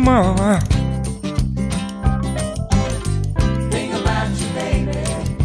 more. Think about you, baby.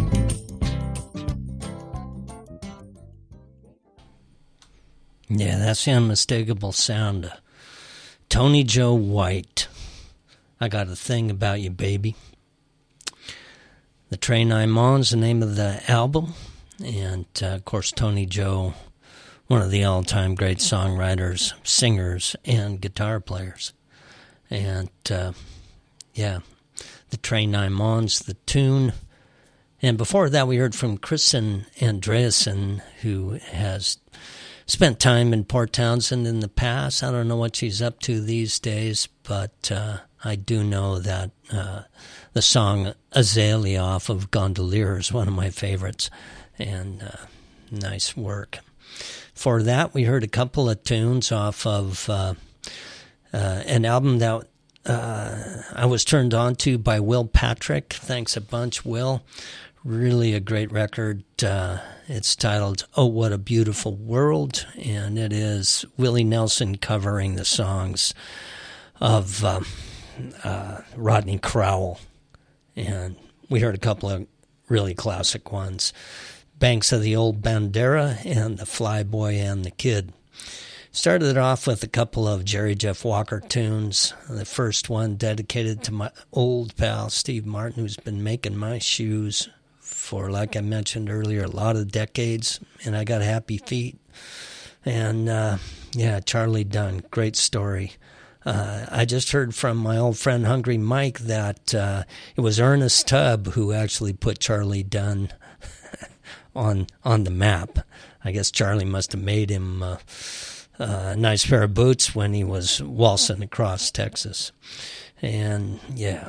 Yeah, that's the unmistakable sound of Tony Joe White. I got a thing about you, baby. The Train I'm On's the name of the album. And, of course, Tony Joe, one of the all-time great songwriters, singers, and guitar players. And, yeah, The Train I'm On's the tune. And before that, we heard from Kristen Andreasen, who has spent time in Port Townsend in the past. I don't know what she's up to these days, but I do know that the song Azalea off of Gondolier is one of my favorites, and nice work. For that, we heard a couple of tunes off of an album that I was turned on to by Will Patrick. Thanks a bunch, Will. Really a great record. It's titled Oh, What a Beautiful World, and it is Willie Nelson covering the songs of Rodney Crowell. And we heard a couple of really classic ones. Banks of the Old Bandera and The Flyboy and the Kid. Started it off with a couple of Jerry Jeff Walker tunes. The first one dedicated to my old pal Steve Martin, who's been making my shoes for, like I mentioned earlier, a lot of decades, and I got happy feet. And, yeah, Charlie Dunn, great story. I just heard from my old friend Hungry Mike that it was Ernest Tubb who actually put Charlie Dunn on the map. I guess Charlie must have made him a nice pair of boots when he was waltzing across Texas. And, yeah.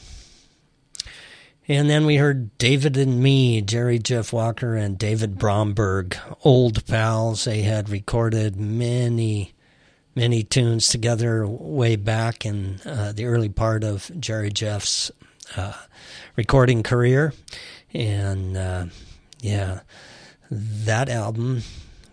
And then we heard David and Me, Jerry Jeff Walker and David Bromberg, old pals. They had recorded many tunes together way back in the early part of Jerry Jeff's recording career. And, yeah, that album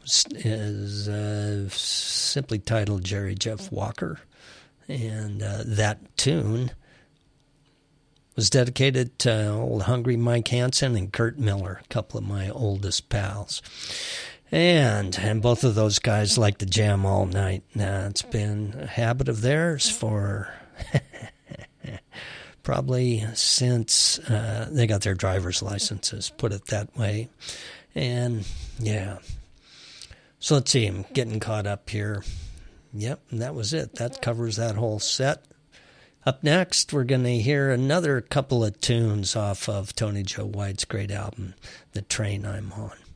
is simply titled Jerry Jeff Walker. And that tune was dedicated to old Hungry Mike Hansen and Kurt Miller, a couple of my oldest pals. And both of those guys like to jam all night. It's been a habit of theirs for probably since they got their driver's licenses, put it that way. And, yeah. So let's see, I'm getting caught up here. Yep, and that was it. That covers that whole set. Up next, we're going to hear another couple of tunes off of Tony Joe White's great album, The Train I'm On.